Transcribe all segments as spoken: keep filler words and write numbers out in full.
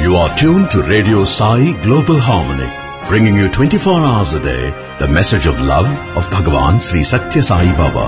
You are tuned to Radio Sai Global Harmony, bringing you twenty-four hours a day the message of love of Bhagavan Sri Satya Sai Baba.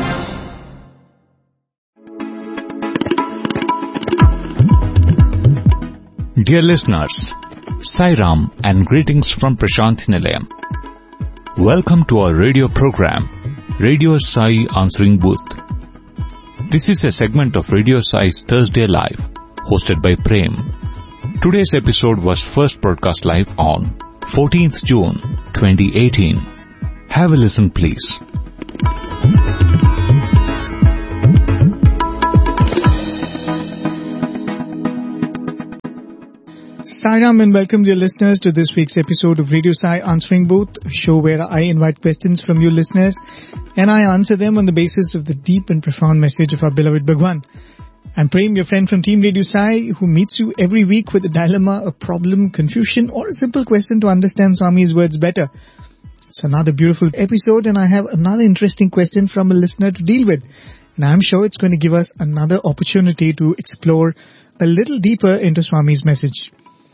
Dear listeners, Sai Ram and greetings from Prashant Nilayam. Welcome to our radio program, Radio Sai Answering Booth. This is a segment of Radio Sai's Thursday Live, hosted by Prem. Today's episode was first broadcast live on fourteenth June twenty eighteen. Have a listen, please. Sai Ram and welcome dear listeners to this week's episode of Radio Sai Answering Booth, a show where I invite questions from you listeners and I answer them on the basis of the deep and profound message of our beloved Bhagwan. I'm Prem, your friend from Team Radio Sai, who meets you every week with a dilemma, a problem, confusion, or a simple question to understand Swami's words better. It's another beautiful episode, and I have another interesting question from a listener to deal with. And I'm sure it's going to give us another opportunity to explore a little deeper into Swami's message.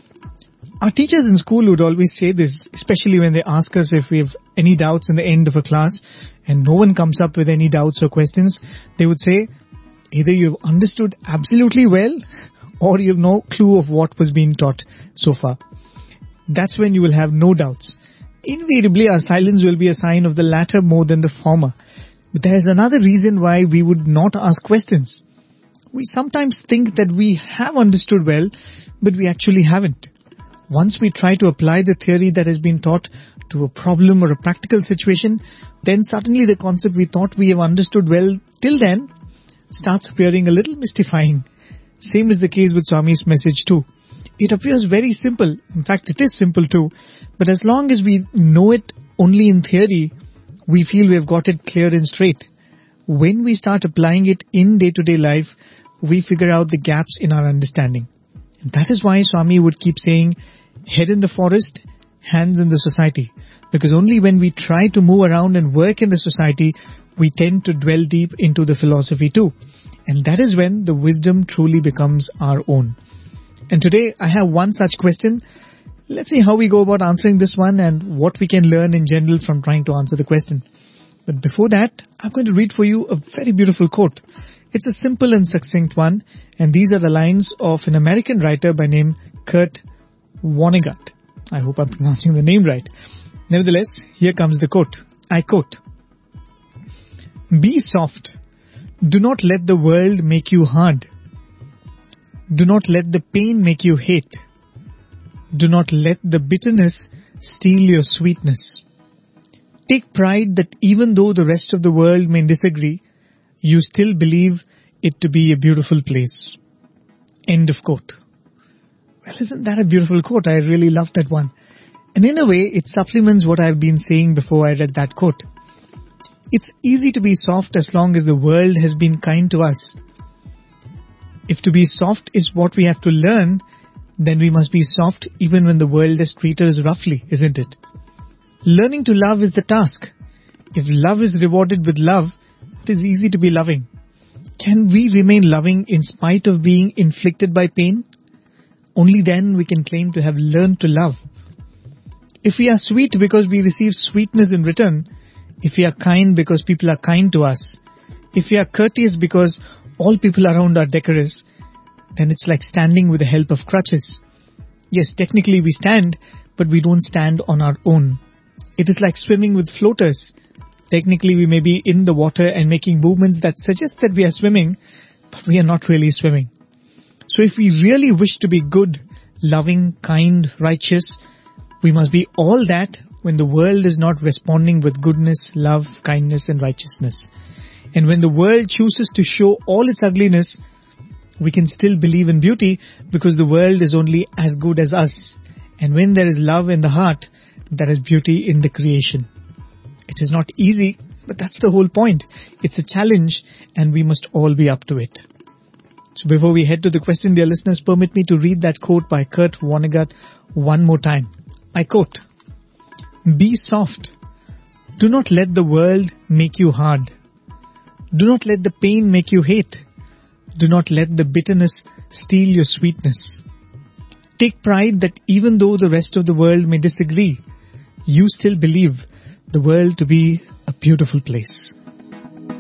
Our teachers in school would always say this, especially when they ask us if we have any doubts in the end of a class, and no one comes up with any doubts or questions. They would say, either you have understood absolutely well or you have no clue of what was being taught so far. That's when you will have no doubts. Invariably, our silence will be a sign of the latter more than the former. But there is another reason why we would not ask questions. We sometimes think that we have understood well, but we actually haven't. Once we try to apply the theory that has been taught to a problem or a practical situation, then suddenly the concept we thought we have understood well till then starts appearing a little mystifying. Same is the case with Swami's message too. It appears very simple. In fact, it is simple too. But as long as we know it only in theory, we feel we have got it clear and straight. When we start applying it in day-to-day life, we figure out the gaps in our understanding. And that is why Swami would keep saying, head in the forest, hands in the society. Because only when we try to move around and work in the society, we tend to dwell deep into the philosophy too. And that is when the wisdom truly becomes our own. And today I have one such question. Let's see how we go about answering this one and what we can learn in general from trying to answer the question. But before that, I'm going to read for you a very beautiful quote. It's a simple and succinct one, and these are the lines of an American writer by name Kurt Vonnegut. I hope I'm pronouncing the name right. Nevertheless, here comes the quote. I quote, "Be soft. Do not let the world make you hard. Do not let the pain make you hate. Do not let the bitterness steal your sweetness. Take pride that even though the rest of the world may disagree, you still believe it to be a beautiful place." End of quote. Well, isn't that a beautiful quote? I really love that one. And in a way, it supplements what I've been saying before I read that quote. It's easy to be soft as long as the world has been kind to us. If to be soft is what we have to learn, then we must be soft even when the world has treated us roughly, isn't it? Learning to love is the task. If love is rewarded with love, it is easy to be loving. Can we remain loving in spite of being inflicted by pain? Only then we can claim to have learned to love. If we are sweet because we receive sweetness in return, if we are kind because people are kind to us, if we are courteous because all people around are decorous, then it's like standing with the help of crutches. Yes, technically we stand, but we don't stand on our own. It is like swimming with floaters. Technically we may be in the water and making movements that suggest that we are swimming, but we are not really swimming. So if we really wish to be good, loving, kind, righteous, we must be all that when the world is not responding with goodness, love, kindness and righteousness. And when the world chooses to show all its ugliness, we can still believe in beauty because the world is only as good as us. And when there is love in the heart, there is beauty in the creation. It is not easy, but that's the whole point. It's a challenge and we must all be up to it. So before we head to the question, dear listeners, permit me to read that quote by Kurt Vonnegut one more time. I quote, "Be soft. Do not let the world make you hard. Do not let the pain make you hate. Do not let the bitterness steal your sweetness. take pride that even though the rest of the world may disagree, you still believe the world to be a beautiful place.